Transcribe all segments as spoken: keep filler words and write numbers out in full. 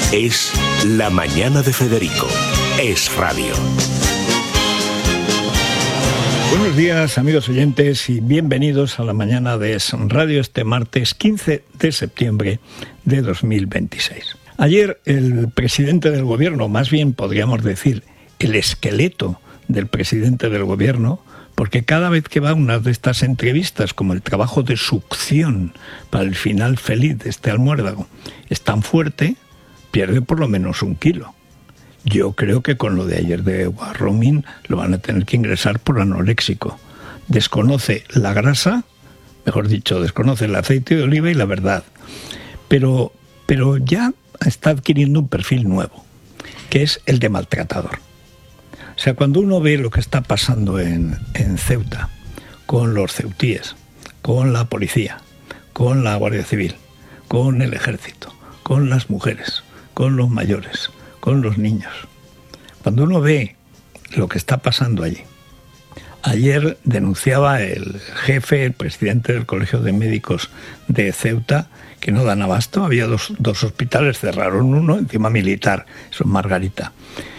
Es La Mañana de Federico. Es radio. Buenos días, amigos oyentes, y bienvenidos a La Mañana de Es Radio este martes quince de septiembre de dos mil veintiséis. Ayer el presidente del gobierno, más bien podríamos decir el esqueleto del presidente del gobierno, porque cada vez que va a una de estas entrevistas, como el trabajo de succión para el final feliz de este almuérdago, es tan fuerte, pierde por lo menos un kilo. Yo creo que con lo de ayer de Warromín lo van a tener que ingresar por anoréxico. Desconoce la grasa, mejor dicho, desconoce el aceite de oliva y la verdad. Pero, pero ya está adquiriendo un perfil nuevo, que es el de maltratador. O sea, cuando uno ve lo que está pasando en, en Ceuta, con los ceutíes, con la policía, con la Guardia Civil, con el ejército, con las mujeres, con los mayores, con los niños. Cuando uno ve lo que está pasando allí. Ayer denunciaba el jefe, el presidente del Colegio de Médicos de Ceuta, que no dan abasto. Había dos, dos hospitales, cerraron uno, encima militar, eso es Margarita.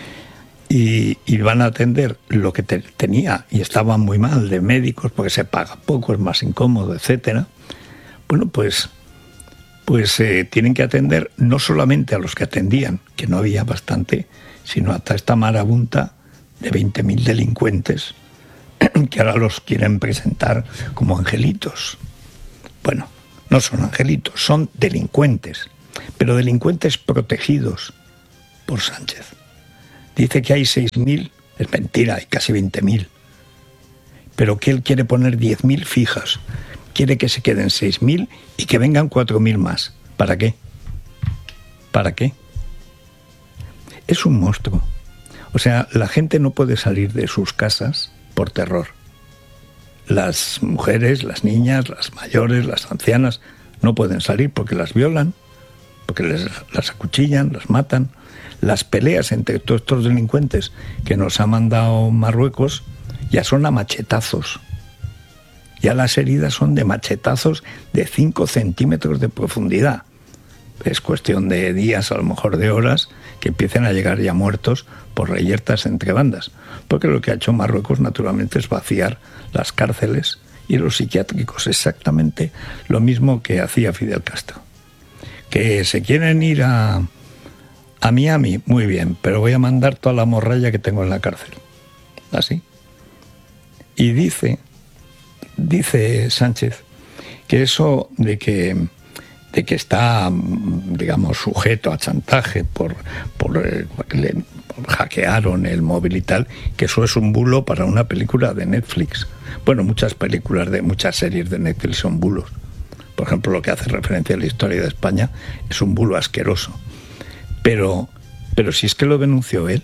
Y, y van a atender lo que te, tenía, y estaba muy mal, de médicos, porque se paga poco, es más incómodo, etcétera. Bueno, pues... pues eh, tienen que atender no solamente a los que atendían, que no había bastante, sino hasta esta marabunta de veinte mil delincuentes que ahora los quieren presentar como angelitos. Bueno, no son angelitos, son delincuentes, pero delincuentes protegidos por Sánchez. Dice que hay seis mil, es mentira, hay casi veinte mil, pero que él quiere poner diez mil fijas. Quiere que se queden seis mil y que vengan cuatro mil más. ¿Para qué? ¿Para qué? Es un monstruo. O sea, la gente no puede salir de sus casas por terror. Las mujeres, las niñas, las mayores, las ancianas no pueden salir porque las violan, porque les, las acuchillan, las matan. Las peleas entre todos estos delincuentes que nos ha mandado Marruecos ya son a machetazos. Ya las heridas son de machetazos de cinco centímetros de profundidad. Es cuestión de días, a lo mejor de horas, que empiecen a llegar ya muertos por reyertas entre bandas. Porque lo que ha hecho Marruecos, naturalmente, es vaciar las cárceles y los psiquiátricos. Exactamente lo mismo que hacía Fidel Castro. Que se quieren ir a, a Miami, muy bien, pero voy a mandar toda la morralla que tengo en la cárcel. Así. Y dice... Dice Sánchez que eso de que, de que está, digamos, sujeto a chantaje por, por, eh, le hackearon el móvil y tal, que eso es un bulo para una película de Netflix. Bueno, muchas películas, de muchas series de Netflix son bulos. Por ejemplo, lo que hace referencia a la historia de España es un bulo asqueroso. Pero, pero si es que lo denunció él.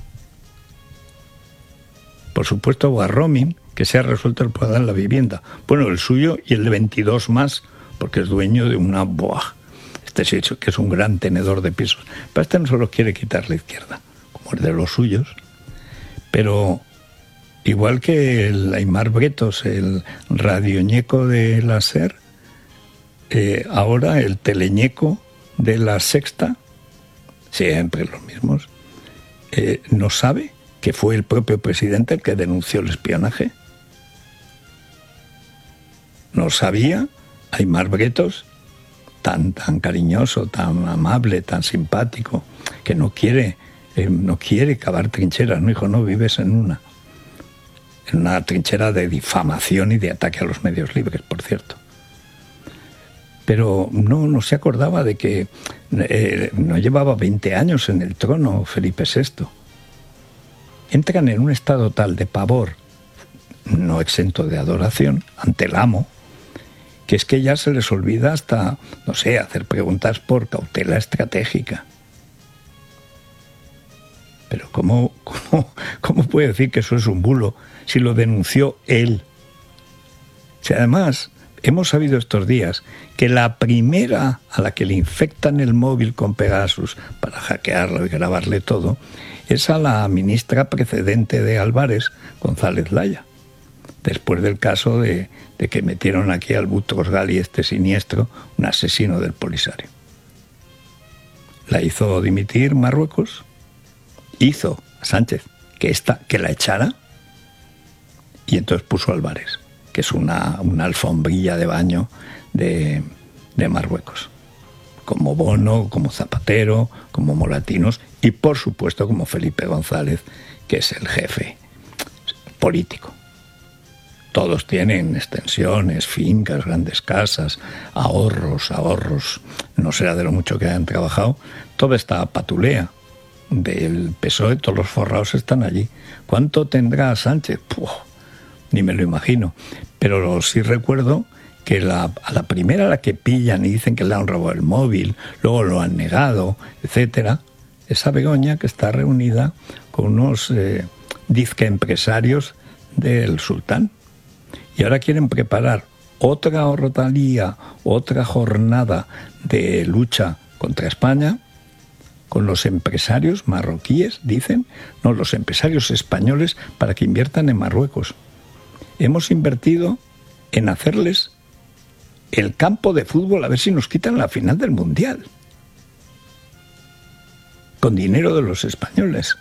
Por supuesto, Warromín, que se ha resuelto el problema de la vivienda. Bueno, el suyo y el de veintidós más, porque es dueño de una boa. Este sí, que es un gran tenedor de pisos. Pero este no solo quiere quitar la izquierda, como el de los suyos. Pero igual que el Aimar Bretos, el radioñeco de la SER, eh, ahora el teleñeco de la Sexta, siempre los mismos, eh, no sabe que fue el propio presidente el que denunció el espionaje. No sabía Aimar Bretos, tan, tan cariñoso, tan amable, tan simpático, que no quiere, eh, no quiere cavar trincheras, no, hijo, no, vives en una, en una trinchera de difamación y de ataque a los medios libres, por cierto. Pero no, no se acordaba de que eh, no llevaba veinte años en el trono Felipe sexto. Entran en un estado tal de pavor, no exento de adoración, ante el amo, que es que ya se les olvida hasta, no sé, hacer preguntas por cautela estratégica. Pero ¿cómo, cómo, cómo puede decir que eso es un bulo si lo denunció él? Si además hemos sabido estos días que la primera a la que le infectan el móvil con Pegasus para hackearlo y grabarle todo es a la ministra precedente de Álvarez, González Laya, después del caso de, de que metieron aquí al Boutros Ghali, este siniestro, un asesino del Polisario. la hizo dimitir Marruecos, hizo a Sánchez que, esta, que la echara, y entonces puso a Álvarez, que es una, una alfombrilla de baño de, de Marruecos, como Bono, como Zapatero, como Molatinos, y por supuesto como Felipe González, que es el jefe político. Todos tienen extensiones, fincas, grandes casas, ahorros, ahorros, no será de lo mucho que han trabajado. Toda esta patulea del P S O E, todos los forrados están allí. ¿Cuánto tendrá Sánchez? Puh, ni me lo imagino. Pero sí recuerdo que la, a la primera a la que pillan y dicen que le han robado el móvil, luego lo han negado, etcétera, esa Begoña que está reunida con unos eh, dizque empresarios del sultán. Y ahora quieren preparar otra rotalía, otra jornada de lucha contra España con los empresarios marroquíes, dicen, no, los empresarios españoles, para que inviertan en Marruecos. Hemos invertido en hacerles el campo de fútbol a ver si nos quitan la final del Mundial, con dinero de los españoles.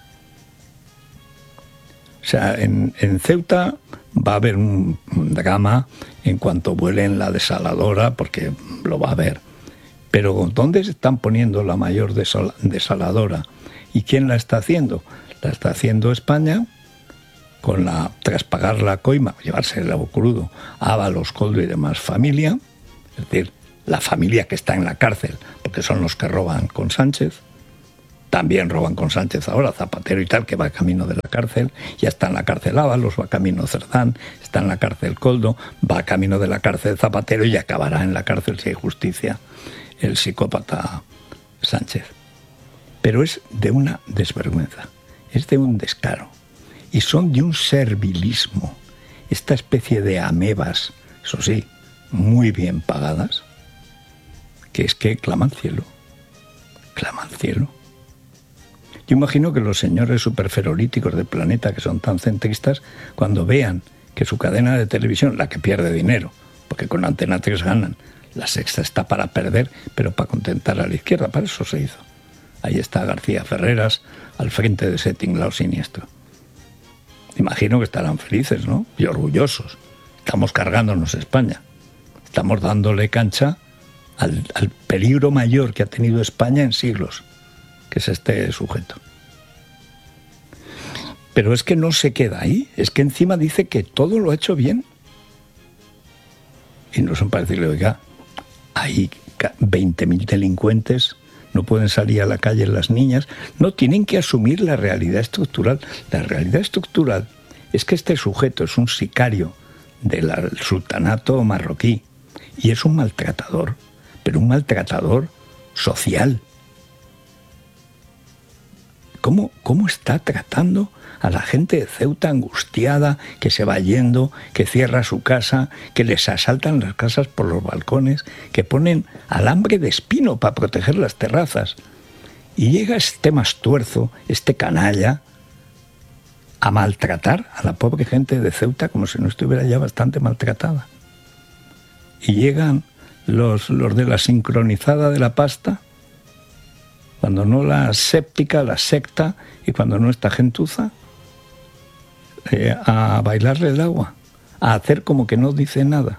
O sea, en, en Ceuta va a haber un, un drama en cuanto vuelen la desaladora, porque lo va a haber. Pero ¿dónde se están poniendo la mayor desal, desaladora? ¿Y quién la está haciendo? La está haciendo España, con la, tras pagar la coima, llevarse el agua crudo, Ábalos, Coldo y demás familia, es decir, la familia que está en la cárcel, porque son los que roban con Sánchez. También roban con Sánchez ahora, Zapatero y tal, que va camino de la cárcel. Ya está en la cárcel Ábalos, va camino Cerdán, está en la cárcel Coldo, va camino de la cárcel Zapatero y acabará en la cárcel, si hay justicia, el psicópata Sánchez. Pero es de una desvergüenza, es de un descaro. Y son de un servilismo, esta especie de amebas, eso sí, muy bien pagadas, que es que claman cielo, claman cielo. Yo imagino que los señores superferolíticos del planeta, que son tan centristas, cuando vean que su cadena de televisión, la que pierde dinero, porque con Antena tres ganan, la Sexta está para perder, pero para contentar a la izquierda, para eso se hizo. Ahí está García Ferreras, al frente de ese tinglao siniestro. Imagino que estarán felices, ¿no? Y orgullosos. Estamos cargándonos España. Estamos dándole cancha al, al peligro mayor que ha tenido España en siglos, que es este sujeto. Pero es que no se queda ahí, es que encima dice que todo lo ha hecho bien. Y no son para decirle, oiga, hay veinte mil delincuentes, no pueden salir a la calle las niñas, no tienen que asumir la realidad estructural. La realidad estructural es que este sujeto es un sicario del sultanato marroquí y es un maltratador, pero un maltratador social. ¿Cómo, cómo está tratando a la gente de Ceuta angustiada, que se va yendo, que cierra su casa, que les asaltan las casas por los balcones, que ponen alambre de espino para proteger las terrazas? Y llega este mastuerzo, este canalla, a maltratar a la pobre gente de Ceuta como si no estuviera ya bastante maltratada. Y llegan los, los de la sincronizada de la pasta, cuando no la séptica, la secta, y cuando no esta gentuza, eh, a bailarle el agua, a hacer como que no dice nada.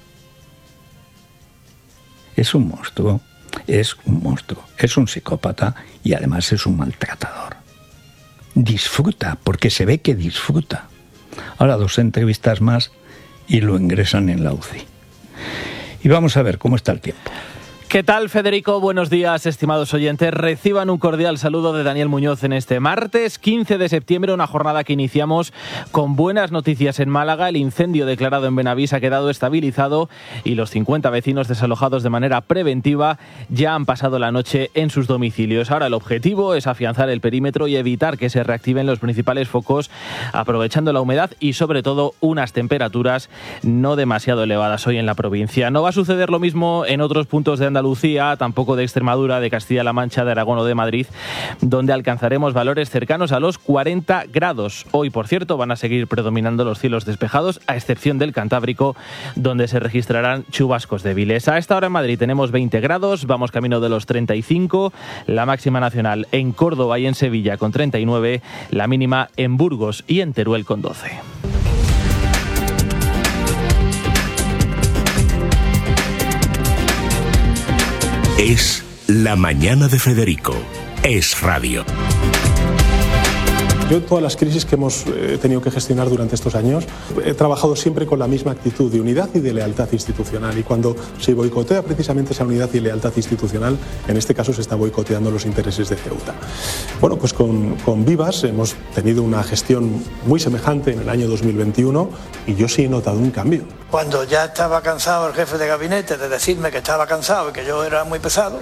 Es un monstruo, es un monstruo, es un psicópata y además es un maltratador. Disfruta, porque se ve que disfruta. Ahora dos entrevistas más y lo ingresan en la U C I. Y vamos a ver cómo está el tiempo. ¿Qué tal, Federico? Buenos días, estimados oyentes. Reciban un cordial saludo de Daniel Muñoz en este martes quince de septiembre, una jornada que iniciamos con buenas noticias en Málaga. El incendio declarado en Benavís ha quedado estabilizado y los cincuenta vecinos desalojados de manera preventiva ya han pasado la noche en sus domicilios. Ahora el objetivo es afianzar el perímetro y evitar que se reactiven los principales focos, aprovechando la humedad y sobre todo unas temperaturas no demasiado elevadas hoy en la provincia. No va a suceder lo mismo en otros puntos de Andalucía, Andalucía, tampoco de Extremadura, de Castilla-La Mancha, de Aragón o de Madrid, donde alcanzaremos valores cercanos a los cuarenta grados. Hoy, por cierto, van a seguir predominando los cielos despejados, a excepción del Cantábrico, donde se registrarán chubascos débiles. A esta hora en Madrid tenemos veinte grados, vamos camino de los treinta y cinco, la máxima nacional en Córdoba y en Sevilla con treinta y nueve, la mínima en Burgos y en Teruel con doce. Es La Mañana de Federico. Es radio. Yo, todas las crisis que hemos eh, tenido que gestionar durante estos años, he trabajado siempre con la misma actitud de unidad y de lealtad institucional. Y cuando se boicotea precisamente esa unidad y lealtad institucional, en este caso se está boicoteando los intereses de Ceuta. Bueno, pues con, con Vivas hemos tenido una gestión muy semejante en el año dos mil veintiuno y yo sí he notado un cambio. Cuando ya estaba cansado el jefe de gabinete de decirme que estaba cansado y que yo era muy pesado,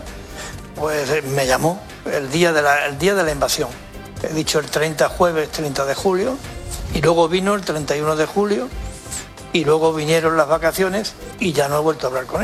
pues eh, me llamó el día de la, el día de la invasión. He dicho el treinta, jueves treinta de julio, y luego vino el treinta y uno de julio, y luego vinieron las vacaciones y ya no he vuelto a hablar con él.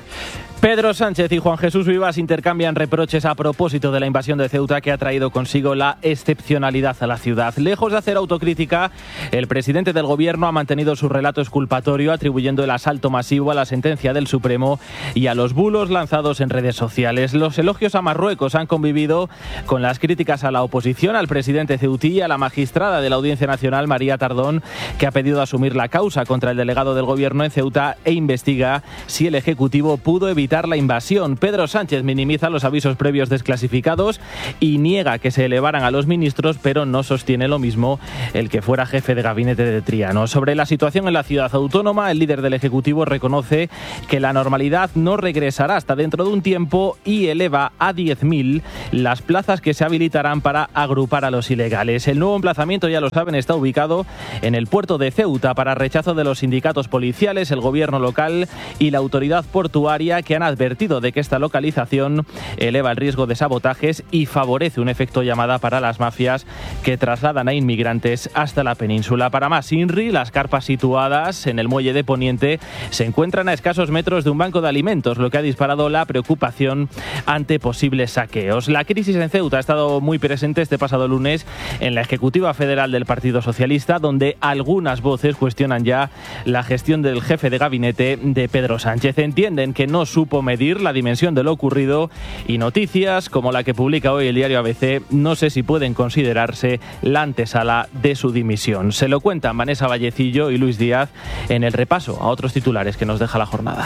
Pedro Sánchez y Juan Jesús Vivas intercambian reproches a propósito de la invasión de Ceuta, que ha traído consigo la excepcionalidad a la ciudad. Lejos de hacer autocrítica, el presidente del Gobierno ha mantenido su relato exculpatorio, atribuyendo el asalto masivo a la sentencia del Supremo y a los bulos lanzados en redes sociales. Los elogios a Marruecos han convivido con las críticas a la oposición, al presidente ceutí y a la magistrada de la Audiencia Nacional, María Tardón, que ha pedido asumir la causa contra el delegado del Gobierno en Ceuta e investiga si el Ejecutivo pudo evitar la invasión. Pedro Sánchez minimiza los avisos previos desclasificados y niega que se elevaran a los ministros, pero no sostiene lo mismo el que fuera jefe de gabinete de Triano. Sobre la situación en la ciudad autónoma, el líder del Ejecutivo reconoce que la normalidad no regresará hasta dentro de un tiempo y eleva a diez mil las plazas que se habilitarán para agrupar a los ilegales. El nuevo emplazamiento, ya lo saben, está ubicado en el puerto de Ceuta para rechazo de los sindicatos policiales, el gobierno local y la autoridad portuaria, que han advertido de que esta localización eleva el riesgo de sabotajes y favorece un efecto llamada para las mafias que trasladan a inmigrantes hasta la península. Para más INRI, las carpas situadas en el muelle de Poniente se encuentran a escasos metros de un banco de alimentos, lo que ha disparado la preocupación ante posibles saqueos. La crisis en Ceuta ha estado muy presente este pasado lunes en la Ejecutiva Federal del Partido Socialista, donde algunas voces cuestionan ya la gestión del jefe de gabinete de Pedro Sánchez. Entienden que no supo medir la dimensión de lo ocurrido y noticias como la que publica hoy el diario A B C no sé si pueden considerarse la antesala de su dimisión. Se lo cuentan Vanessa Vallecillo y Luis Díaz en el repaso a otros titulares que nos deja la jornada.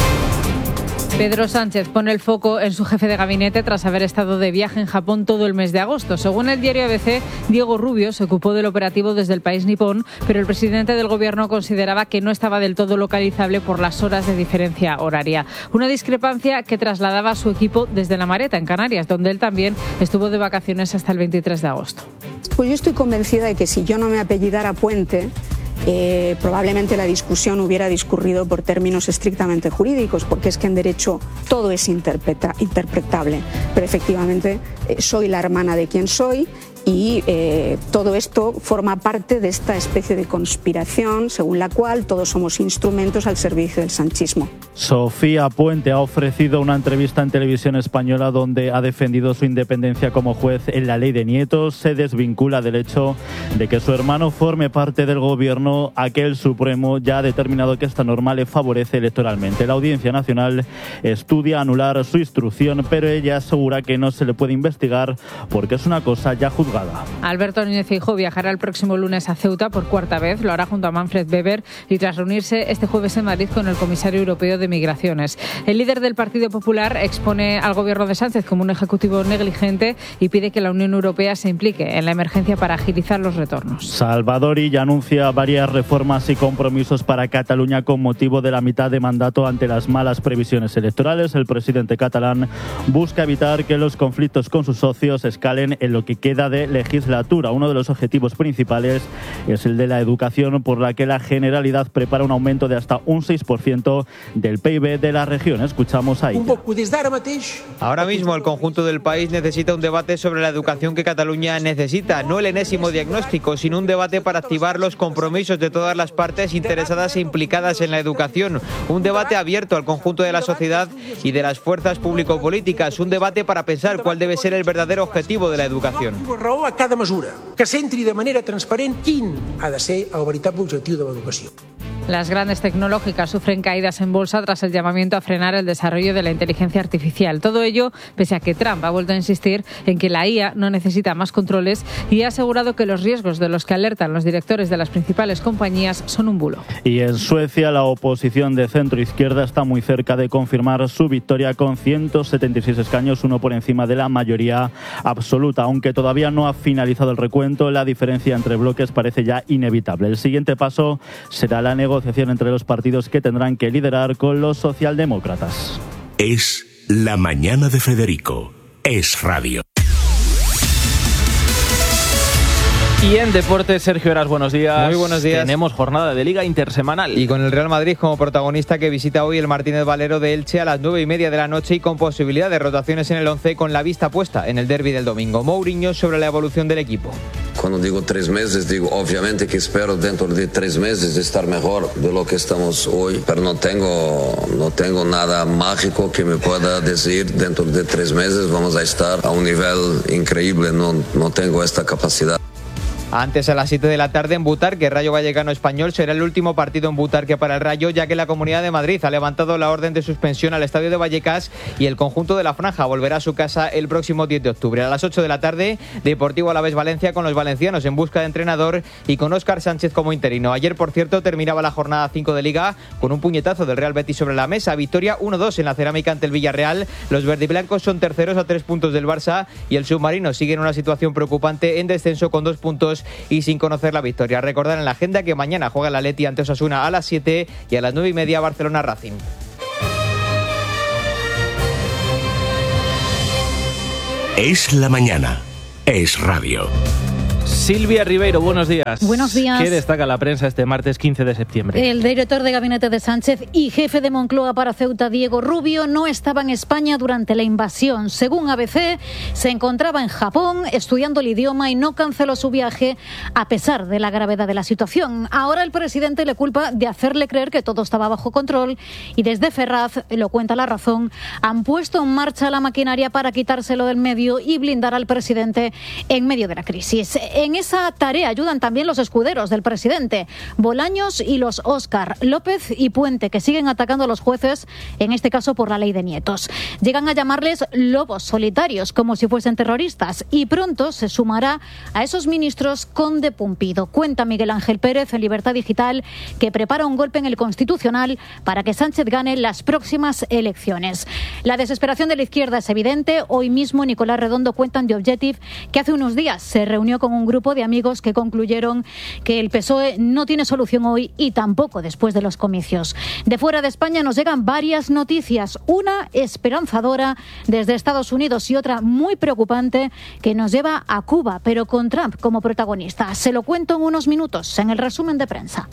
Pedro Sánchez pone el foco en su jefe de gabinete tras haber estado de viaje en Japón todo el mes de agosto. Según el diario A B C, Diego Rubio se ocupó del operativo desde el país nipón, pero el presidente del Gobierno consideraba que no estaba del todo localizable por las horas de diferencia horaria. Una discrepancia que trasladaba a su equipo desde La Mareta, en Canarias, donde él también estuvo de vacaciones hasta el veintitrés de agosto. Pues yo estoy convencida de que si yo no me apellidara Puente, Eh, probablemente la discusión hubiera discurrido por términos estrictamente jurídicos, porque es que en derecho todo es interpreta, interpretable, pero efectivamente eh, soy la hermana de quien soy y eh, todo esto forma parte de esta especie de conspiración según la cual todos somos instrumentos al servicio del sanchismo. Sofía Puente ha ofrecido una entrevista en Televisión Española donde ha defendido su independencia como juez en la ley de nietos. Se desvincula del hecho de que su hermano forme parte del gobierno, a que el Supremo ya ha determinado que esta norma le favorece electoralmente. La Audiencia Nacional estudia anular su instrucción, pero ella asegura que no se le puede investigar porque es una cosa ya juzgada. Alberto Núñez Feijóo viajará el próximo lunes a Ceuta por cuarta vez. Lo hará junto a Manfred Weber y tras reunirse este jueves en Madrid con el comisario europeo de Migraciones. El líder del Partido Popular expone al gobierno de Sánchez como un ejecutivo negligente y pide que la Unión Europea se implique en la emergencia para agilizar los retornos. Salvador Illa anuncia varias reformas y compromisos para Cataluña con motivo de la mitad de mandato ante las malas previsiones electorales. El presidente catalán busca evitar que los conflictos con sus socios escalen en lo que queda de de legislatura. Uno de los objetivos principales es el de la educación, por la que la Generalidad prepara un aumento de hasta un seis por ciento del P I B de la región. Escuchamos ahí. Ahora mismo el conjunto del país necesita un debate sobre la educación que Cataluña necesita, no el enésimo diagnóstico, sino un debate para activar los compromisos de todas las partes interesadas e implicadas en la educación. Un debate abierto al conjunto de la sociedad y de las fuerzas público-políticas. Un debate para pensar cuál debe ser el verdadero objetivo de la educación. Raó a cada mesura, que centri de manera transparent quin ha de ser el veritable objectiu de l'educació. Las grandes tecnológicas sufren caídas en bolsa tras el llamamiento a frenar el desarrollo de la inteligencia artificial. Todo ello pese a que Trump ha vuelto a insistir en que la I A no necesita más controles y ha asegurado que los riesgos de los que alertan los directores de las principales compañías son un bulo. Y en Suecia la oposición de centro-izquierda está muy cerca de confirmar su victoria con ciento setenta y seis escaños, uno por encima de la mayoría absoluta. Aunque todavía no ha finalizado el recuento, la diferencia entre bloques parece ya inevitable. El siguiente paso será la negociación negociación entre los partidos que tendrán que liderar con los socialdemócratas. Es La Mañana de Federico. Es Radio. Y en deportes, Sergio Heras, buenos días. Muy buenos días. Tenemos jornada de Liga intersemanal. Y con el Real Madrid como protagonista, que visita hoy el Martínez Valero de Elche a las nueve y media de la noche y con posibilidad de rotaciones en el once, con la vista puesta en el derbi del domingo. Mourinho sobre la evolución del equipo. Cuando digo tres meses, digo obviamente que espero dentro de tres meses estar mejor de lo que estamos hoy, pero no tengo, no tengo nada mágico que me pueda decir dentro de tres meses vamos a estar a un nivel increíble, no, no tengo esta capacidad. Antes, a las siete de la tarde en Butarque, Rayo Vallecano Español será el último partido en Butarque para el Rayo, ya que la Comunidad de Madrid ha levantado la orden de suspensión al estadio de Vallecas y el conjunto de la Franja volverá a su casa el próximo diez de octubre. A las ocho de la tarde, Deportivo Alavés Valencia con los valencianos en busca de entrenador y con Óscar Sánchez como interino. Ayer, por cierto, terminaba la jornada cinco de Liga con un puñetazo del Real Betis sobre la mesa. Victoria uno dos en la Cerámica ante el Villarreal. Los verdiblancos son terceros a tres puntos del Barça y el submarino sigue en una situación preocupante en descenso con dos puntos y sin conocer la victoria. Recordar en la agenda que mañana juega el Atleti ante Osasuna a las siete y a las nueve y media Barcelona Racing. Es La Mañana. Es Radio. Silvia Ribeiro, buenos días. Buenos días. ¿Qué destaca la prensa este martes quince de septiembre? El director de gabinete de Sánchez y jefe de Moncloa para Ceuta, Diego Rubio, no estaba en España durante la invasión. Según A B C, se encontraba en Japón estudiando el idioma y no canceló su viaje a pesar de la gravedad de la situación. Ahora el presidente le culpa de hacerle creer que todo estaba bajo control y desde Ferraz, lo cuenta La Razón, han puesto en marcha la maquinaria para quitárselo del medio y blindar al presidente en medio de la crisis. En esa tarea ayudan también los escuderos del presidente, Bolaños y los Óscar, López y Puente, que siguen atacando a los jueces, en este caso por la ley de nietos. Llegan a llamarles lobos solitarios, como si fuesen terroristas, y pronto se sumará a esos ministros Conde Pumpido. Cuenta Miguel Ángel Pérez en Libertad Digital que prepara un golpe en el Constitucional para que Sánchez gane las próximas elecciones. La desesperación de la izquierda es evidente. Hoy mismo Nicolás Redondo cuenta en The Objective que hace unos días se reunió con un grupo de amigos que concluyeron que el P S O E no tiene solución hoy y tampoco después de los comicios. De fuera de España nos llegan varias noticias, una esperanzadora desde Estados Unidos y otra muy preocupante que nos lleva a Cuba, pero con Trump como protagonista. Se lo cuento en unos minutos en el resumen de prensa.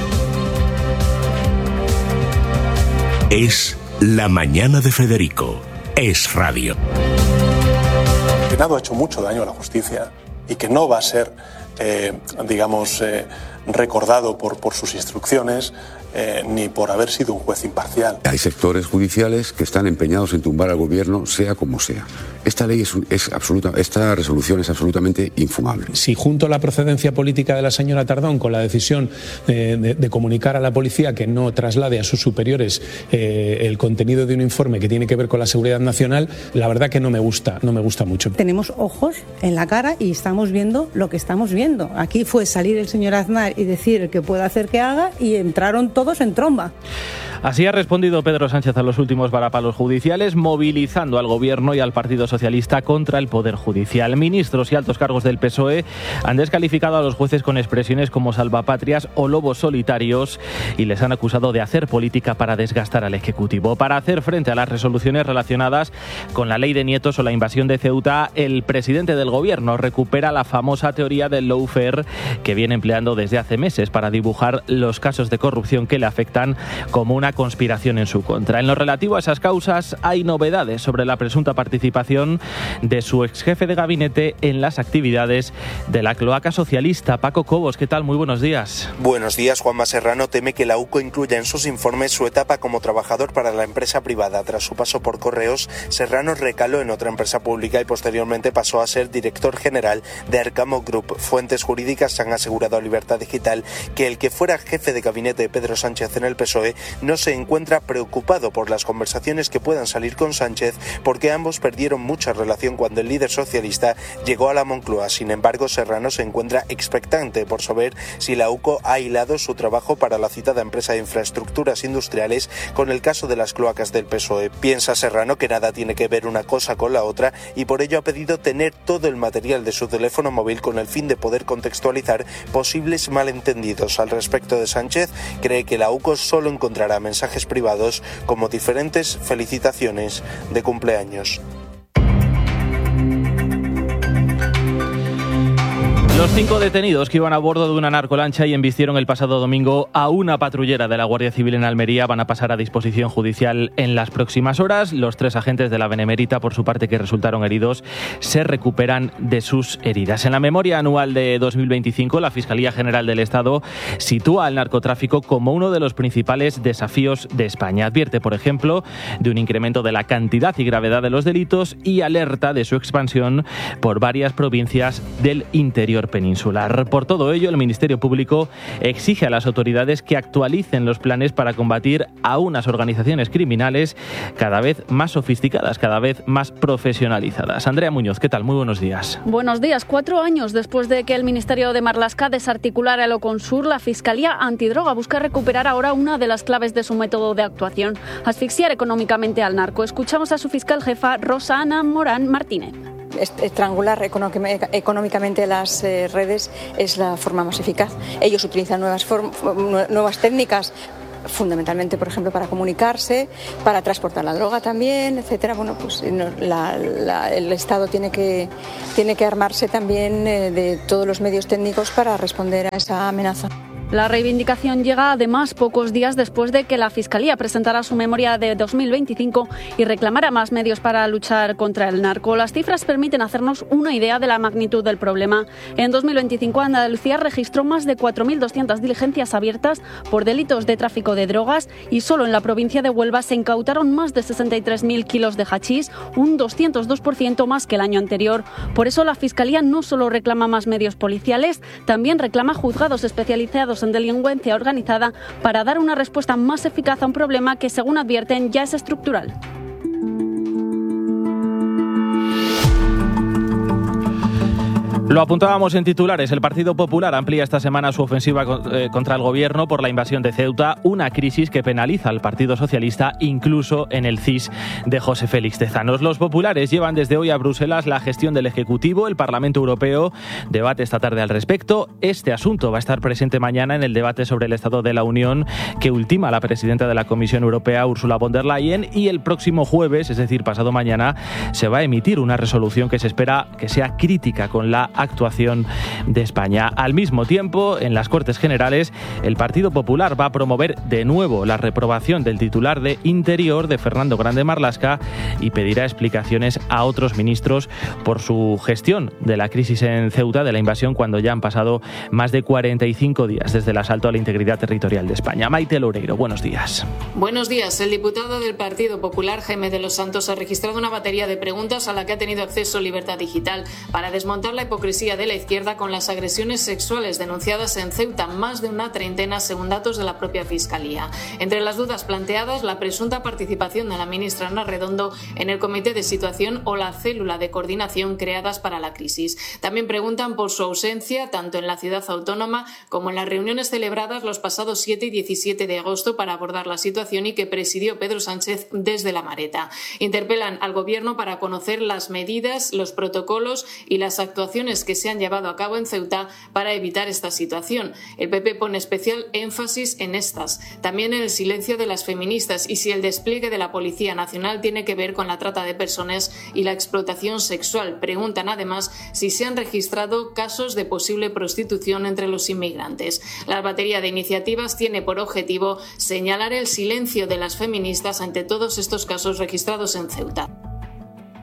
Es La Mañana de Federico. Es Radio. El Senado ha hecho mucho daño a la justicia y que no va a ser, eh, digamos, eh, recordado por, por sus instrucciones eh, ni por haber sido un juez imparcial. Hay sectores judiciales que están empeñados en tumbar al gobierno, sea como sea. Esta ley es, es absoluta, esta resolución es absolutamente infumable. Si junto a la procedencia política de la señora Tardón con la decisión de, de, de comunicar a la policía que no traslade a sus superiores eh, el contenido de un informe que tiene que ver con la seguridad nacional, la verdad que no me gusta, no me gusta mucho. Tenemos ojos en la cara y estamos viendo lo que estamos viendo. Aquí fue salir el señor Aznar y decir que puede hacer que haga y entraron todos todos en tromba. Así ha respondido Pedro Sánchez a los últimos varapalos judiciales, movilizando al Gobierno y al Partido Socialista contra el Poder Judicial. Ministros y altos cargos del P S O E han descalificado a los jueces con expresiones como salvapatrias o lobos solitarios y les han acusado de hacer política para desgastar al Ejecutivo. Para hacer frente a las resoluciones relacionadas con la ley de nietos o la invasión de Ceuta, el presidente del Gobierno recupera la famosa teoría del lawfare que viene empleando desde hace meses para dibujar los casos de corrupción que le afectan como una conspiración en su contra. En lo relativo a esas causas, hay novedades sobre la presunta participación de su ex jefe de gabinete en las actividades de la cloaca socialista. Paco Cobos, ¿qué tal? Muy buenos días. Buenos días. Juanma Serrano teme que la U C O incluya en sus informes su etapa como trabajador para la empresa privada. Tras su paso por Correos, Serrano recaló en otra empresa pública y posteriormente pasó a ser director general de Arcamo Group. Fuentes jurídicas han asegurado a Libertad Digital que el que fuera jefe de gabinete de Pedro Sánchez en el P S O E no se encuentra preocupado por las conversaciones que puedan salir con Sánchez, porque ambos perdieron mucha relación cuando el líder socialista llegó a la Moncloa. Sin embargo, Serrano se encuentra expectante por saber si la U C O ha hilado su trabajo para la citada empresa de infraestructuras industriales con el caso de las cloacas del P S O E. Piensa Serrano que nada tiene que ver una cosa con la otra y por ello ha pedido tener todo el material de su teléfono móvil con el fin de poder contextualizar posibles malentendidos. Al respecto de Sánchez, cree que la U C O solo encontrará mensajes privados como diferentes felicitaciones de cumpleaños. Los cinco detenidos que iban a bordo de una narcolancha y embistieron el pasado domingo a una patrullera de la Guardia Civil en Almería van a pasar a disposición judicial en las próximas horas. Los tres agentes de la Benemérita, por su parte, que resultaron heridos, se recuperan de sus heridas. En la memoria anual de dos mil veinticinco, la Fiscalía General del Estado sitúa al narcotráfico como uno de los principales desafíos de España. Advierte, por ejemplo, de un incremento de la cantidad y gravedad de los delitos y alerta de su expansión por varias provincias del interior peninsular. Por todo ello, el Ministerio Público exige a las autoridades que actualicen los planes para combatir a unas organizaciones criminales cada vez más sofisticadas, cada vez más profesionalizadas. Andrea Muñoz, ¿qué tal? Muy buenos días. Buenos días. Cuatro años después de que el Ministerio de Marlaska desarticulara el Oconsur, la Fiscalía Antidroga busca recuperar ahora una de las claves de su método de actuación: asfixiar económicamente al narco. Escuchamos a su fiscal jefa, Rosa Ana Morán Martínez. Estrangular económicamente las eh, redes es la forma más eficaz. Ellos utilizan nuevas, nuevas técnicas, fundamentalmente, por ejemplo, para comunicarse, para transportar la droga también, etcétera. Bueno, pues la, la, el Estado tiene que, tiene que armarse también eh, de todos los medios técnicos para responder a esa amenaza. La reivindicación llega además pocos días después de que la Fiscalía presentara su memoria de dos mil veinticinco y reclamara más medios para luchar contra el narco. Las cifras permiten hacernos una idea de la magnitud del problema. En dos mil veinticinco, Andalucía registró más de cuatro mil doscientas diligencias abiertas por delitos de tráfico de drogas y solo en la provincia de Huelva se incautaron más de sesenta y tres mil kilos de hachís, un doscientos dos por ciento más que el año anterior. Por eso la Fiscalía no solo reclama más medios policiales, también reclama juzgados especializados en delincuencia organizada para dar una respuesta más eficaz a un problema que, según advierten, ya es estructural. Lo apuntábamos en titulares. El Partido Popular amplía esta semana su ofensiva contra el Gobierno por la invasión de Ceuta, una crisis que penaliza al Partido Socialista incluso en el C I S de José Félix Tezanos. Los populares llevan desde hoy a Bruselas la gestión del Ejecutivo. El Parlamento Europeo debate esta tarde al respecto. Este asunto va a estar presente mañana en el debate sobre el Estado de la Unión que ultima la presidenta de la Comisión Europea, Ursula von der Leyen, y el próximo jueves, es decir, pasado mañana, se va a emitir una resolución que se espera que sea crítica con la actuación de España. Al mismo tiempo, en las Cortes Generales, el Partido Popular va a promover de nuevo la reprobación del titular de Interior, de Fernando Grande Marlaska, y pedirá explicaciones a otros ministros por su gestión de la crisis en Ceuta, de la invasión, cuando ya han pasado más de cuarenta y cinco días desde el asalto a la integridad territorial de España. Maite Loureiro, buenos días. Buenos días. El diputado del Partido Popular, Jaime de los Santos, ha registrado una batería de preguntas a la que ha tenido acceso Libertad Digital para desmontar la hipocresía hipocresía de la izquierda con las agresiones sexuales denunciadas en Ceuta, más de una treintena según datos de la propia Fiscalía. Entre las dudas planteadas, la presunta participación de la ministra Ana Redondo en el comité de situación o la célula de coordinación creadas para la crisis. También preguntan por su ausencia tanto en la ciudad autónoma como en las reuniones celebradas los pasados siete y diecisiete de agosto para abordar la situación y que presidió Pedro Sánchez desde La Mareta. Interpelan al Gobierno para conocer las medidas, los protocolos y las actuaciones que se han llevado a cabo en Ceuta para evitar esta situación. El P P pone especial énfasis en estas, también en el silencio de las feministas y si el despliegue de la Policía Nacional tiene que ver con la trata de personas y la explotación sexual. Preguntan además si se han registrado casos de posible prostitución entre los inmigrantes. La batería de iniciativas tiene por objetivo señalar el silencio de las feministas ante todos estos casos registrados en Ceuta.